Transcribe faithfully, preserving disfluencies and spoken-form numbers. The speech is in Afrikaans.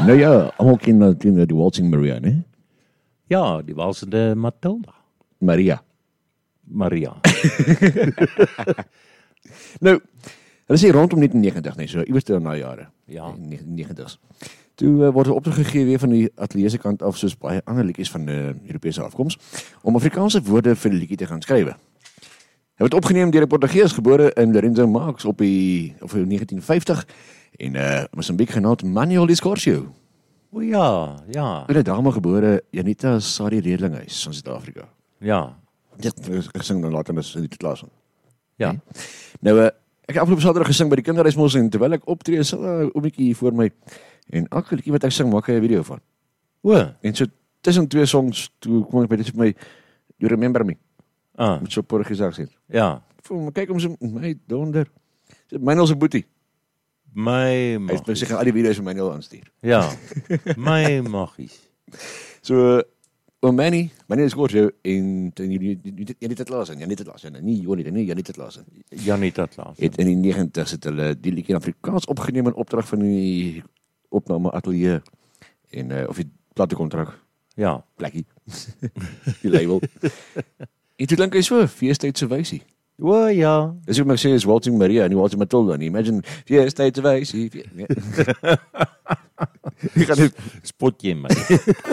Nou ja, allemaal ken natuurlijk die Waltzing Maria, né? Ja, die walsende Matilda. Maria. Maria. Nou, hulle sê rondom negentien negentig, nee, so iewers ter na jare. Ja. negentien negentig. Toe uh, word 'n opdrag gegee weer van die ateljee se kant af, soos baie ander liedjies van uh, Europese afkoms, om Afrikaanse woorde vir die liedjie te gaan skrywe. Hy word opgeneem deur 'n Portugees gebore in Lorenzo Marques op die of negentien vyftig en uh, Mosambiek genaamd Manuel Discorsio. O ja, ja. Hy het dame gebore Janita Sari Redlinghuis van Suid-Afrika. Ja. Dit gesing dan later in die klas. Ja. Okay. Nou uh, ek het afgelope Saterdag gesing by die kinderhuismos en terwyl ek optree, sit 'n uh, oometjie hier voor my en elke liedjie wat ek sing, maak hy 'n video van. O. En so tussen twee songs toe kom ek by dit vir my You Remember Me. Ah. Met so 'n Portugese aksent. Ja. Voel my kyk om so my donder. Dit myne se boetie. My Hy het seker al die video's vir my nou aanstuur. Ja. My magies. So oom Manny, Manny is kort jou en jy jy dit laas en jy net dit laas en nie Johnny, nee, jy net dit laas. Janita Klaas. Het in die negentigs het hulle die liedjie in Afrikaans opgeneem in opdrag van die opname ateljee en uh, of die platekontrak. Ja. Plekkie. Die label. En toe dink hy so, feestyd se wysie. O ja. Dis hoe my sê is Waltzing Maria en die Waltzing Matilda. En imagine, feestyd se wysie. Nee. Ek gaan dit spot jy my.